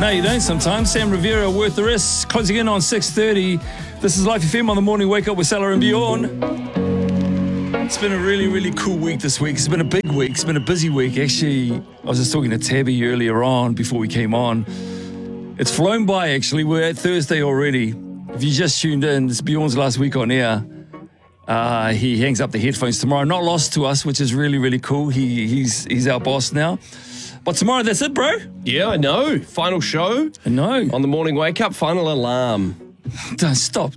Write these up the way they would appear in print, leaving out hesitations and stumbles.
No, you don't sometimes. Sam Rivera, Worth the Risk, closing in on 6:30. This is Life FM on the morning wake up with Salah and Bjorn. It's been a really, really cool week this week. It's been a big week. It's been a busy week. Actually, I was just talking to Tabby earlier on before we came on. It's flown by, actually. We're at Thursday already. If you just tuned in, it's Bjorn's last week on air. He hangs up the headphones tomorrow. Not lost to us, which is really, really cool. He's our boss now. But tomorrow, that's it, bro. Yeah, I know. Final show. I know. On the morning wake up, final alarm. Don't stop.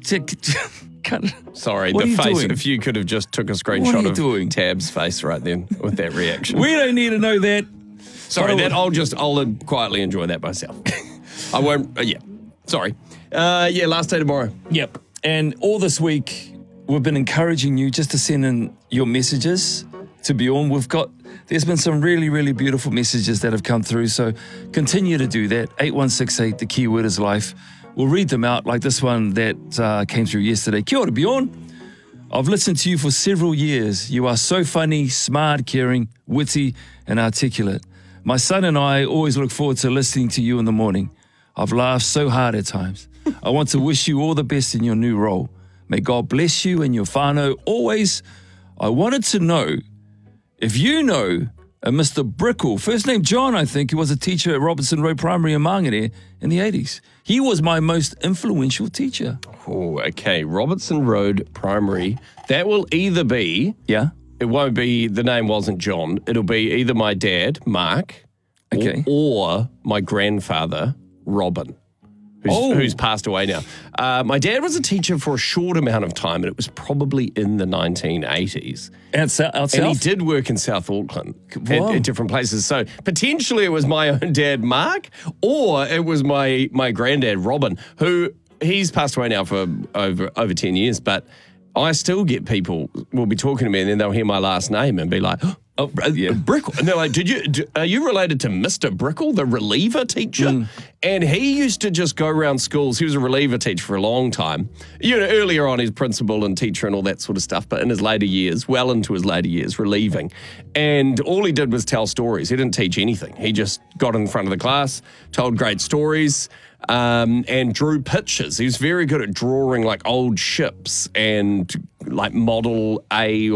Cut. Sorry, What the are you face. doing? If you could have just took a What are screenshot you of doing? Tab's face right then with that reaction. We don't need to know that. Sorry, I'll quietly enjoy that myself. I won't. Yeah. Sorry. Last day tomorrow. Yep. And all this week, we've been encouraging you just to send in your messages to Bjorn. There's been some really, really beautiful messages that have come through. So continue to do that. 8168, the keyword is life. We'll read them out like this one that came through yesterday. Kia ora, Bjorn. I've listened to you for several years. You are so funny, smart, caring, witty, and articulate. My son and I always look forward to listening to you in the morning. I've laughed so hard at times. I want to wish you all the best in your new role. May God bless you and your whānau always. I wanted to know if you know a Mr. Brickle, first name John, I think, who was a teacher at Robertson Road Primary in Mangere in the 80s. He was my most influential teacher. Oh, okay. Robertson Road Primary. That will either be... Yeah? It won't be... The name wasn't John. It'll be either my dad, Mark, Okay. or my grandfather, Robin, who's passed away now. My dad was a teacher for a short amount of time, and it was probably in the 1980s. Out south? And he did work in South Auckland at different places. So potentially it was my own dad, Mark, or it was my granddad, Robin, who he's passed away now for over 10 years. But I still get people will be talking to me and then they'll hear my last name and be like, oh, yeah, Brickle. And they're like, are you related to Mr. Brickle, the reliever teacher? And he used to just go around schools. He was a reliever teacher for a long time. You know, earlier on, he's principal and teacher and all that sort of stuff. But in his later years, well into his later years, relieving. And all he did was tell stories. He didn't teach anything. He just got in front of the class, told great stories, and drew pictures. He was very good at drawing like old ships and like Model A,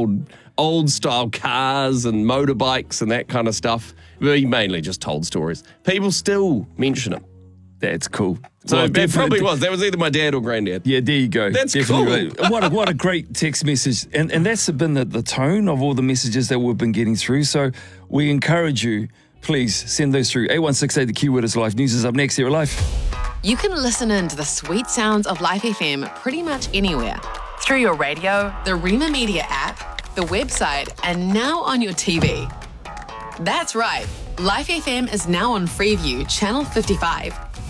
old style cars and motorbikes and that kind of stuff. But he mainly just told stories. People still mention him. That's cool. So Well, that probably was. That was either my dad or granddad. Yeah, there you go. That's Definitely. cool. What a great text message. And that's been the tone of all the messages that we've been getting through. So we encourage you, please send those through. 8168, the keyword is life. News is up next here at Life. You can listen in to the sweet sounds of Life FM pretty much anywhere. Through your radio, the Rima Media app, the website, and now on your TV. That's right. Life FM is now on Freeview, Channel 55.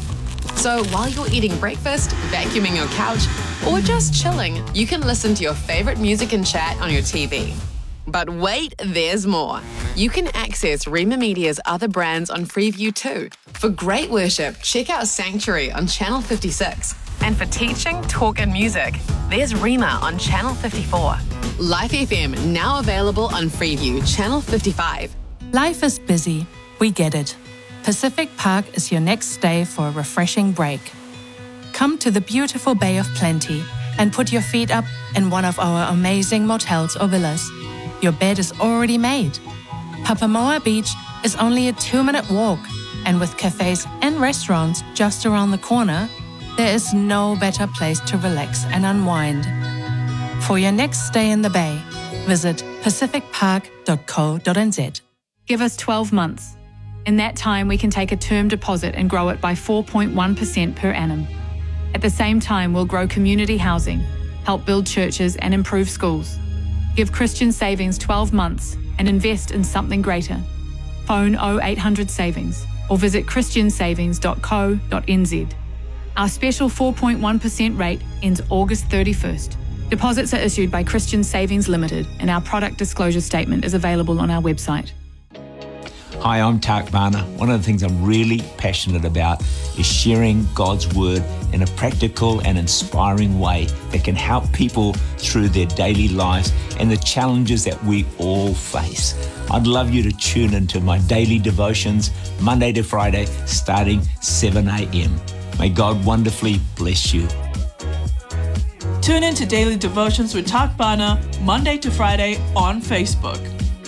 So while you're eating breakfast, vacuuming your couch, or just chilling, you can listen to your favorite music and chat on your TV. But wait, there's more. You can access Rima Media's other brands on Freeview too. For great worship, check out Sanctuary on Channel 56. And for teaching, talk and music, there's Rima on Channel 54. Life FM, now available on Freeview, Channel 55. Life is busy. We get it. Pacific Park is your next stay for a refreshing break. Come to the beautiful Bay of Plenty and put your feet up in one of our amazing motels or villas. Your bed is already made. Papamoa Beach is only a 2-minute walk, and with cafes and restaurants just around the corner, there is no better place to relax and unwind. For your next stay in the Bay, visit pacificpark.co.nz. Give us 12 months. In that time, we can take a term deposit and grow it by 4.1% per annum. At the same time, we'll grow community housing, help build churches and improve schools. Give Christian Savings 12 months and invest in something greater. Phone 0800 Savings or visit christiansavings.co.nz. Our special 4.1% rate ends August 31st. Deposits are issued by Christian Savings Limited and our product disclosure statement is available on our website. Hi, I'm Tak Varner. One of the things I'm really passionate about is sharing God's Word in a practical and inspiring way that can help people through their daily lives and the challenges that we all face. I'd love you to tune into my daily devotions Monday to Friday starting 7 a.m. May God wonderfully bless you. Tune in to Daily Devotions with Tak Bana, Monday to Friday on Facebook.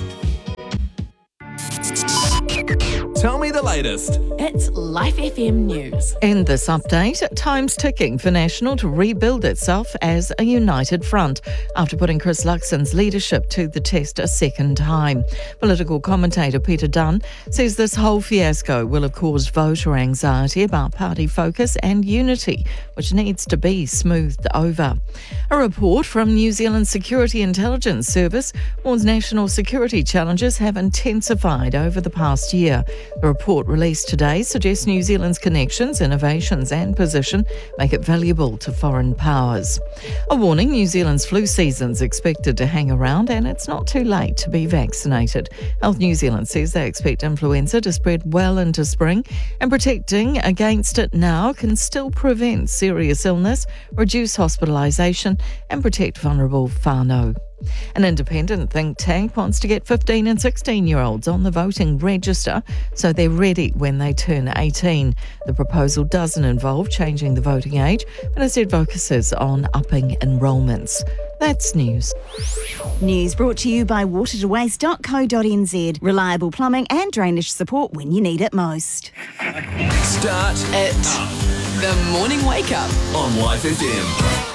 Tell me the latest. It's Life FM News. In this update, time's ticking for National to rebuild itself as a united front after putting Chris Luxon's leadership to the test a second time. Political commentator Peter Dunn says this whole fiasco will have caused voter anxiety about party focus and unity, which needs to be smoothed over. A report from New Zealand Security Intelligence Service warns national security challenges have intensified over the past year. The report released today suggests New Zealand's connections, innovations and position make it valuable to foreign powers. A warning: New Zealand's flu season's expected to hang around and it's not too late to be vaccinated. Health New Zealand says they expect influenza to spread well into spring, and protecting against it now can still prevent serious illness, reduce hospitalisation and protect vulnerable whānau. An independent think tank wants to get 15 and 16-year-olds on the voting register so they're ready when they turn 18. The proposal doesn't involve changing the voting age, but instead focuses on upping enrolments. That's news. News brought to you by watertowaste.co.nz. Reliable plumbing and drainage support when you need it most. Start It. The morning wake up. on Life FM.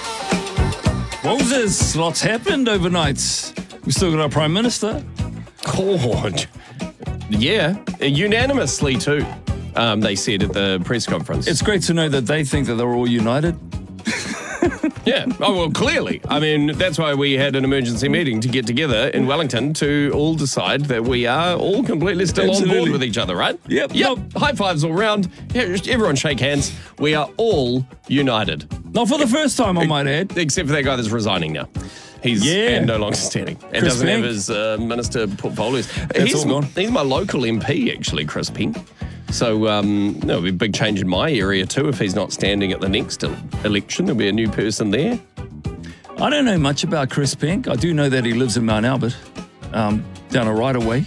Moses, lots happened overnight. We still got our Prime Minister. God. Yeah, unanimously too, they said at the press conference. It's great to know that they think that they're all united. Yeah, oh well, clearly. I mean, that's why we had an emergency meeting to get together in Wellington to all decide that we are all completely still on Absolutely. board with each other, right? Yep. High fives all round. Yeah, everyone shake hands. We are all united. Not for the first time, I might add. Except for that guy that's resigning now. He's no longer standing and Chris doesn't Pink. have his minister portfolios. That's all gone. He's my local MP, actually, Chris Pink. So there'll be a big change in my area too if he's not standing at the next election. There'll be a new person there. I don't know much about Chris Pink. I do know that he lives in Mount Albert, down a right-of-way.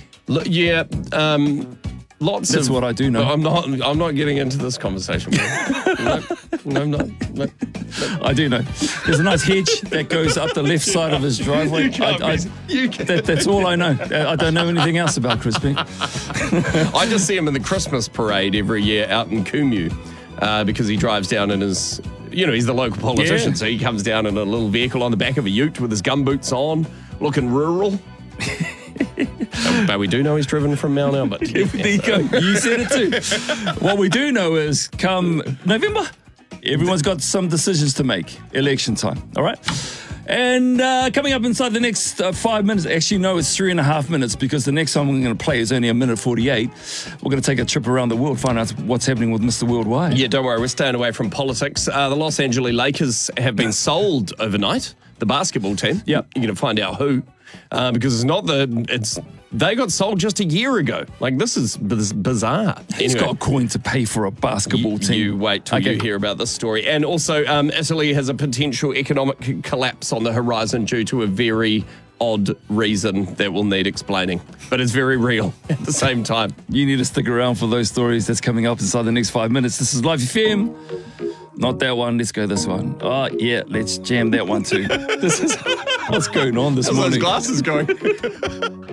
Lots That's of what I do know. I'm not getting into this conversation. No, I'm not. No. I do know. There's a nice hedge that goes up the left side of his driveway. That's all I know. I don't know anything else about Chris Pink. I just see him in the Christmas parade every year out in Kumu because he drives down in his, he's the local politician, Yeah. so he comes down in a little vehicle on the back of a ute with his gumboots on, looking rural. But we do know he's driven from Mount Albert. There you go. You said it too. What we do know is come November, everyone's got some decisions to make. Election time. All right? And coming up inside the next 5 minutes, actually, no, it's 3.5 minutes because the next song we're going to play is only 1:48. We're going to take a trip around the world, find out what's happening with Mr. Worldwide. Yeah, don't worry, we're staying away from politics. The Los Angeles Lakers have been sold overnight, the basketball team. Yep. You're going to find out who, because they got sold just a year ago. Like, this is bizarre. He's Anyway. got a coin to pay for a basketball team. You wait till you hear about this story. And also, Italy has a potential economic collapse on the horizon due to a very odd reason that will need explaining. But it's very real at the same time. You need to stick around for those stories that's coming up inside the next 5 minutes. This is Live FM. Not that one. Let's go this one. Oh, yeah. Let's jam that one too. This is what's going on this How's morning. those glasses going?